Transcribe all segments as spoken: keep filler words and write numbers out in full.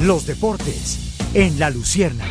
los deportes en La Luciérnaga.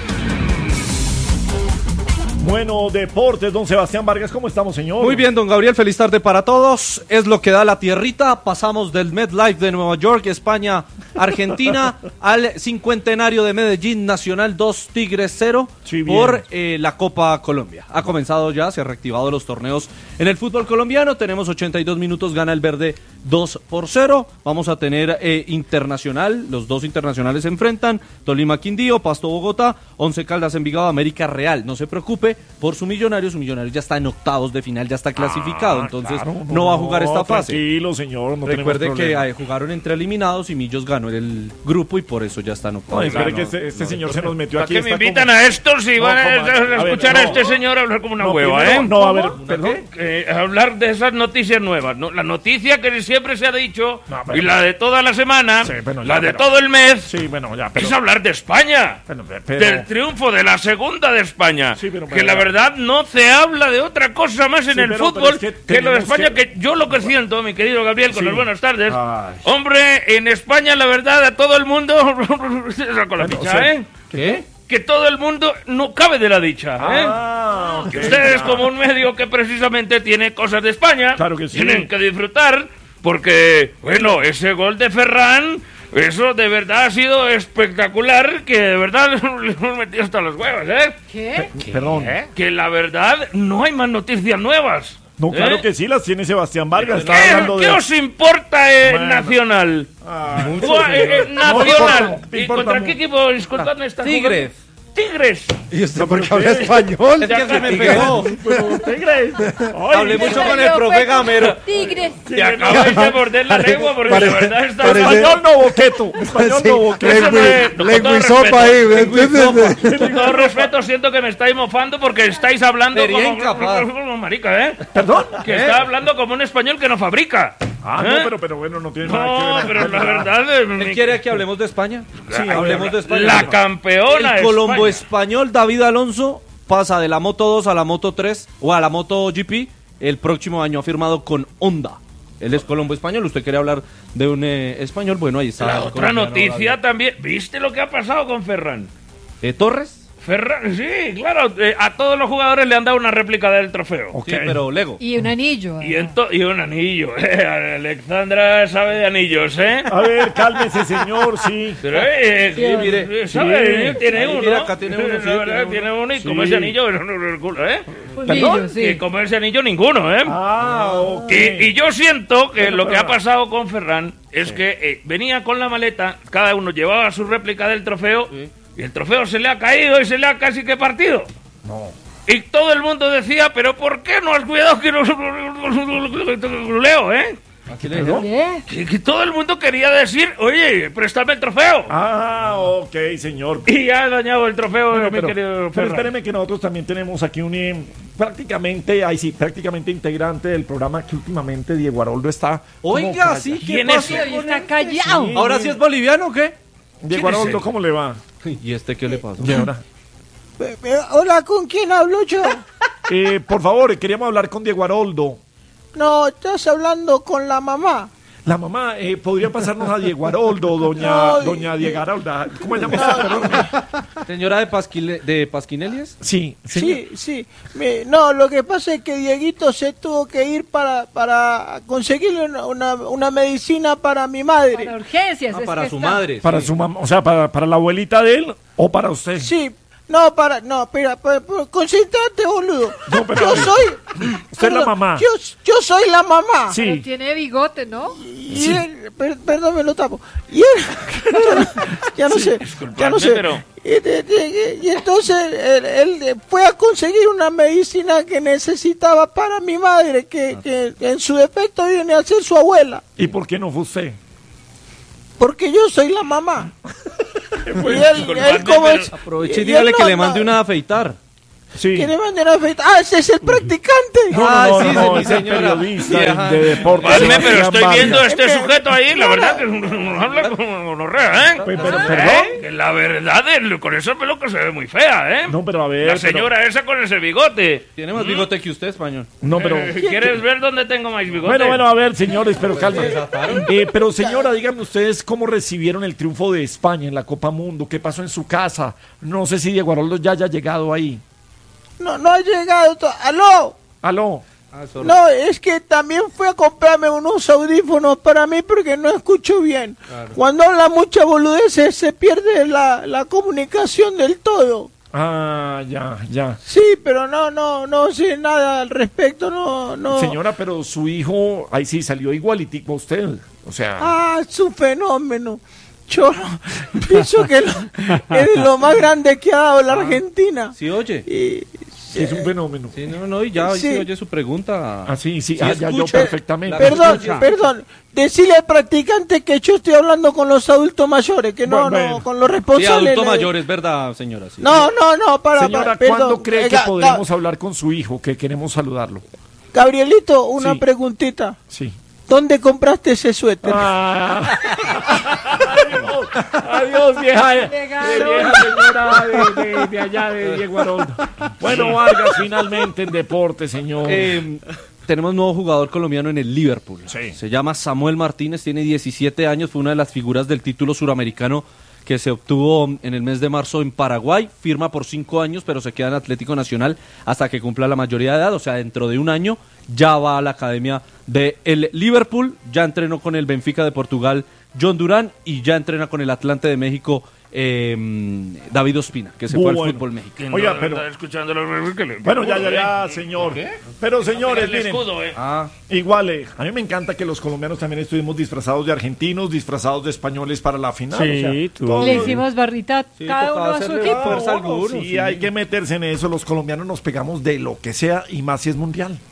Bueno, deportes, don Sebastián Vargas, ¿cómo estamos, señor? Muy bien, don Gabriel, feliz tarde para todos. Es lo que da la tierrita. Pasamos del MetLife de Nueva York, España, Argentina, al cincuentenario de Medellín, Nacional dos, Tigres cero, sí, por eh, la Copa Colombia. Ha comenzado ya, se han reactivado los torneos en el fútbol colombiano. Tenemos ochenta y dos minutos, gana el verde dos por cero. Vamos a tener eh, internacional, los dos internacionales se enfrentan. Tolima Quindío, Pasto Bogotá, Once Caldas Envigado, América Real. No se preocupe por su Millonario, su Millonario ya está en octavos de final, ya está clasificado, ah, entonces claro, no, no va a jugar esta fase. Tranquilo, señor, no Recuerde que eh, jugaron entre eliminados y Millos ganó el grupo y por eso ya está en octavos. No, espere que este, este no, señor no, se nos metió aquí. ¿Para qué me invitan como... a esto si no, van a, a, a escuchar a, ver, no, a este señor hablar como una no, hueva, primero, eh? No, a ver, perdón. Eh, hablar de esas noticias nuevas, ¿no? La noticia que siempre se ha dicho, no, pero, y la de toda la semana, sí, bueno, ya, la de pero, todo el mes, sí, bueno, ya, pero, es hablar de España, pero, pero, del triunfo de la segunda de España, sí, pero, pero, que la verdad no se habla de otra cosa más en sí, el pero, fútbol pero es que, que lo de España, que... que yo lo que siento, mi querido Gabriel, con sí. las buenas tardes, ay. Hombre, en España la verdad a todo el mundo, sacó la dicha, bueno, ¿eh? ¿Qué? Que todo el mundo no cabe de la dicha, ¿eh? Ah, que okay, ustedes, como un medio que precisamente tiene cosas de España, claro que sí. tienen que disfrutar, porque, bueno, ese gol de Ferran, eso de verdad ha sido espectacular, que de verdad le hemos metido hasta los huevos, ¿eh? ¿Qué? ¿Qué? Perdón. ¿Eh? Que la verdad no hay más noticias nuevas. No, claro ¿eh? que sí, las tiene Sebastián Vargas. ¿Qué, hablando ¿qué de... os importa eh, bueno. Nacional? Ah, mucho, eh, eh, Nacional. No, ¿Y contra qué equipo disculpadme esta Tigres. Tigres. ¿Y usted por qué habla español? Es que se me pegó. Tigres. Hablé mucho con el profe Gamero. Tigres. Te acabáis de morder la lengua porque parece, la verdad está... Parece... Español no boqueto. Español sí, no boqueto. Lengüisopa ahí. Con todo respeto, siento que me estáis mofando porque estáis hablando como, como marica, ¿eh? ¿Perdón? Que ¿Eh? está hablando como un español que no fabrica. Ah, ¿eh? no, pero, pero bueno, no tiene no, nada que ver. No, pero la verdad... ¿Él mi... quiere que hablemos de España? Sí, la, hablemos de España. La campeona El Colombo español David Alonso pasa de la Moto dos a la Moto tres o a la Moto G P. El próximo año ha firmado con Honda. Él es Colombo español. Usted quiere hablar de un eh, español. Bueno, ahí está. La otra noticia David. También. ¿Viste lo que ha pasado con Ferran? ¿Eh, Torres? Ferran, sí, claro, eh, a todos los jugadores le han dado una réplica del trofeo. Okay. Sí, pero Lego. Y un anillo. Y, ento- y un anillo, eh. Alexandra sabe de anillos, ¿eh? A ver, cálmese, señor, sí. Pero, eh, sí, mire, ¿sabe? Sí. Tiene ahí, uno. Mira, acá tiene uno, sí, la verdad, tiene tiene uno y sí. como ese anillo, ¿eh? Pues ¿Perdón? anillo, sí. Y como ese anillo, ninguno, ¿eh? Ah, ok. Y, y yo siento que bueno, lo que pero... ha pasado con Ferran es sí. que eh, venía con la maleta, cada uno llevaba su réplica del trofeo. Sí. Y el trofeo se le ha caído y se le ha casi que partido. No. Y todo el mundo decía, pero ¿por qué no has cuidado que no leo, eh? ¿Aquí le dijo? ¿Qué? Que, que todo el mundo quería decir, oye, préstame el trofeo. Ah, ok, señor. Y ya ha dañado el trofeo, bueno, mi pero, querido pero Ferran. espéreme que nosotros también tenemos aquí un eh, prácticamente, ahí sí, prácticamente integrante del programa que últimamente Diego Aroldo está. Oiga, sí, ¿qué pasa? Está callado. Sí. ¿Ahora sí es boliviano o qué? Diego Aroldo, ¿cómo le va? ¿Y este qué le pasa? ¿Y ahora? Hola, ¿con quién hablo yo? Eh, por favor, queríamos hablar con Diego Aroldo. No, estás hablando con la mamá. La mamá, eh, ¿podría pasarnos a Diego Aroldo, doña, no, doña Diego Aroldo? ¿Cómo se llama usted? ¿Señora de, Pasquile, de Pasquinelias? Sí, sí, sí. Me, no, lo que pasa es que Dieguito se tuvo que ir para, para conseguirle una, una, una medicina para mi madre. Para urgencias. Ah, es para que su está... madre. Para sí. su mamá, o sea, para, para la abuelita de él o para usted. Sí. No, para, no, espera, concentrate, boludo. No, pero yo soy... Usted es la mamá. Yo, yo soy la mamá. Sí. Pero tiene bigote, ¿no? Y sí. él, per, perdón, me lo tapo. Y él, ya no sí, sé, ya no sé. Pero... Y, y, y entonces él, él fue a conseguir una medicina que necesitaba para mi madre, que, que en su defecto viene a ser su abuela. ¿Y por qué no fue usted? Porque yo soy la mamá. Pues, y él, él como es, aproveche y y dígale no, que le no, mande una a afeitar. Sí. Que le manden a afeitar. Ah, ese es el practicante. No, Ay, no, sí, no, sí, no, mi es el señora. periodista Sí, de, ajá. de deportes. Valme, pero Sebastián estoy Vargas. viendo este Es que- sujeto ahí, la verdad que nos habla como gonorrea, ¿eh? Pero, pero, ¿Eh? perdón. Que la verdad, el- con esa peluca se ve muy fea, ¿eh? No, pero a ver. La señora esa con ese bigote. Tiene más bigote que usted, español. pero- no, pero. Eh, ¿Quieres ver dónde tengo más bigote? Bueno, bueno, a ver, señores, pero calma. Eh, pero señora, díganme ustedes cómo recibieron el triunfo de España en la Copa Mundo. ¿Qué pasó en su casa? No sé si Diego Aroldo ya haya llegado ahí. No, no ha llegado. to- ¡Aló! Aló. Ah, solo. No, es que también fue a comprarme unos audífonos para mí porque no escucho bien. Claro. Cuando habla mucha boludeces se pierde la, la comunicación del todo. Ah, ya, ya. Sí, pero no, no, no sé nada al respecto, no, no. Señora, pero su hijo, ahí sí salió igualitico a usted. O sea, Ah, es un fenómeno. Yo pienso que lo- es lo más grande que ha dado la Argentina. Sí, oye. Y, es un fenómeno. Sí, no, no, y ya hoy Sí. sí oye su pregunta. Ah, sí, sí, Sí, ah, ya yo escucha. perfectamente. La- perdón, escucha. perdón. Decirle al practicante que yo estoy hablando con los adultos mayores, que no, Bueno, bueno. no, con los Sí, responsables. adulto le- mayor, es verdad, señora. Sí. No, no, no, para, Señora, para, perdón. ¿cuándo cree Eh, que Ga- podremos Ga- hablar con su hijo? Que queremos saludarlo. Gabrielito, una Sí. preguntita. Sí. ¿Dónde compraste ese suéter? Ah. Adiós, adiós, vieja, de, de vieja señora de, de- de allá de Diego Aroldo. Bueno, Vargas, finalmente en deporte, señor. Eh, tenemos nuevo jugador colombiano en el Liverpool. Sí. Se llama Samuel Martínez, tiene diecisiete años, fue una de las figuras del título suramericano que se obtuvo en el mes de marzo en Paraguay. Firma por cinco años, pero se queda en Atlético Nacional hasta que cumpla la mayoría de edad, o sea, dentro de un año ya va a la academia de el Liverpool, ya entrenó con el Benfica de Portugal John Durán y ya entrena con el Atlante de México eh, David Ospina, que se fue Bueno. al fútbol mexicano. Que no Oiga, debe pero- estar escuchando los- que le- Bueno, ya, ya, ¿eh? ya, señor. Pero, señores, El miren, escudo, ¿eh? Ah, igual, eh, a mí me encanta que los colombianos también estuvimos disfrazados de argentinos, disfrazados de españoles para la final. Sí, o sea, tú. todos- Le hicimos barrita Sí, cada tocaba uno a su hacerle equipo. fuerza al Bueno, alguno, sí, sí. hay que meterse en eso. Los colombianos nos pegamos de lo que sea y más si es mundial.